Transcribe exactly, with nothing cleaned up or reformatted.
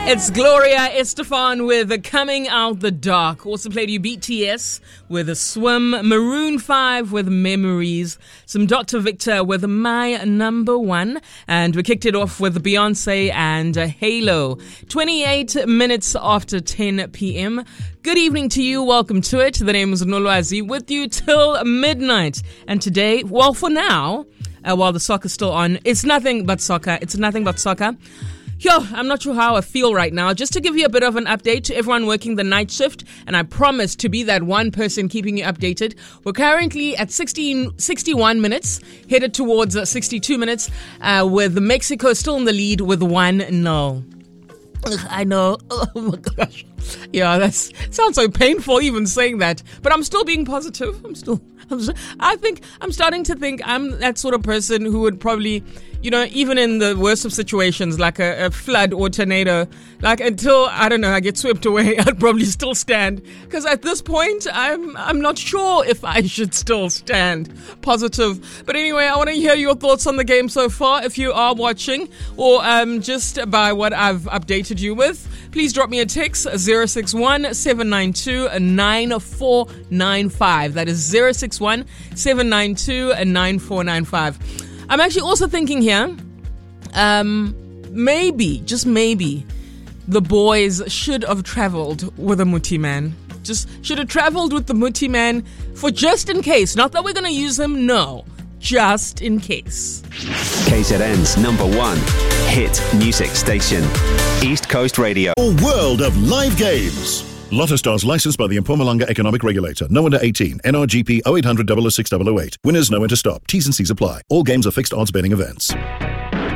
It's Gloria Estefan with Coming Out the Dark. Also played you B T S with a Swim, Maroon five with Memories, some Doctor Victor with My Number One, and we kicked it off with Beyonce and Halo. twenty-eight minutes after ten p.m. Good evening to you. Welcome to it. The name is Nolwazi with you till midnight. And today, well, for now, uh, while the soccer's still on, it's nothing but soccer. It's nothing but soccer. Yo, I'm not sure how I feel right now. Just to give you a bit of an update to everyone working the night shift, and I promise to be that one person keeping you updated. We're currently at sixteen, sixty-one minutes, headed towards uh, sixty-two minutes, uh, with Mexico still in the lead with one nil. I know. Oh my gosh. Yeah, that sounds so painful even saying that. But I'm still being positive. I'm still, I'm still, I think, I'm starting to think I'm that sort of person who would probably, you know, even in the worst of situations, like a, a flood or tornado, like until, I don't know, I get swept away, I'd probably still stand. Because at this point, I'm I'm not sure if I should still stand positive. But anyway, I want to hear your thoughts on the game so far. If you are watching, or um, just by what I've updated you with, please drop me a text, zero six one, seven nine two, nine four nine five. That is zero six one, seven nine two, nine four nine five. I'm actually also thinking here, um, maybe, just maybe, the boys should have traveled with a Muti man. Just should have traveled with the Muti man for just in case. Not that we're going to use him, no. Just in case. K Z N's number one hit music station, East Coast Radio. A world of live games. Lotto Stars licensed by the Mpumalanga Economic Regulator. No under eighteen. N R G P oh eight hundred, oh oh six, oh oh eight. Winners know when to stop. T's and C's apply. All games are fixed odds betting events.